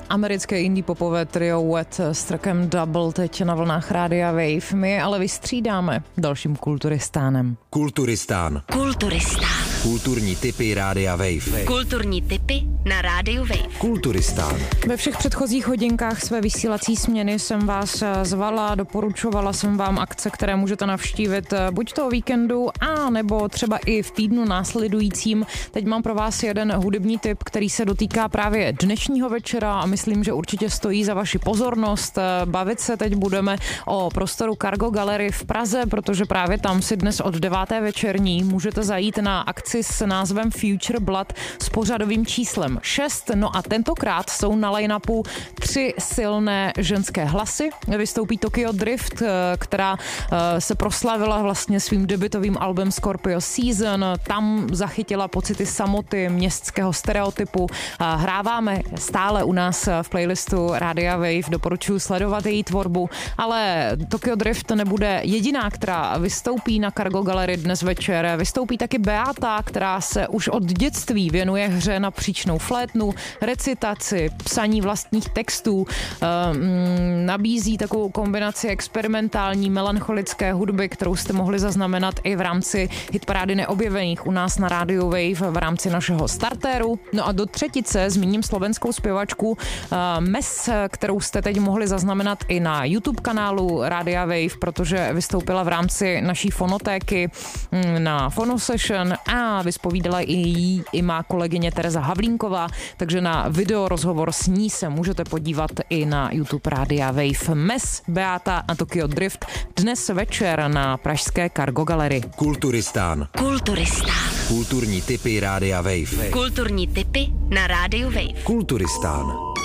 Americké indie popové trio Wet s trackem Double teď na vlnách Rádia Wave. My ale vystřídáme dalším Kulturistánem. Kulturistán. Kulturní tipy Rádia Wave. Kulturní tipy na Rádiu Wave. Kulturistán. Ve všech předchozích hodinkách své vysílací směny jsem vás zvala, doporučovala jsem vám akce, které můžete navštívit buď toho víkendu, a nebo třeba i v týdnu následujícím. Teď mám pro vás jeden hudební tip, který se dotýká právě dnešního večera a myslím, že určitě stojí za vaši pozornost. Bavit se teď budeme o prostoru Cargo Gallery v Praze, protože právě tam si dnes od 9. večerní můžete zajít na akci s názvem Future Blood s pořadovým číslem 6. No a tentokrát jsou na line-upu 3 silné ženské hlasy. Vystoupí Tokyo Drift, která se proslavila vlastně svým debutovým albem Scorpio Season. Tam zachytila pocity samoty, městského stereotypu. Hráváme stále u nás v playlistu Rádia Wave, doporučuji sledovat její tvorbu, ale Tokyo Drift nebude jediná, která vystoupí na Cargo Gallery dnes večer. Vystoupí taky Beata, která se už od dětství věnuje hře na příčnou flétnu, recitaci, psaní vlastních textů, nabízí takovou kombinaci experimentální melancholické hudby, kterou jste mohli zaznamenat i v rámci hitparády neobjevených u nás na Rádiu Wave v rámci našeho startéru. No a do třetice zmíním slovenskou zpěvačku Mes, kterou jste teď mohli zaznamenat i na YouTube kanálu Rádia Wave, protože vystoupila v rámci naší fonotéky na Fono Session a vyspovídala i jí i má kolegyně Tereza Havlínková, takže na video rozhovor s ní se můžete podívat i na YouTube Rádia Wave. Mes, Beata a Tokyo Drift dnes večer na pražské Cargo Gallery. Kulturistán. Kulturní tipy Rádia Wave. Kulturní tipy na Rádiu Wave. Kulturistán.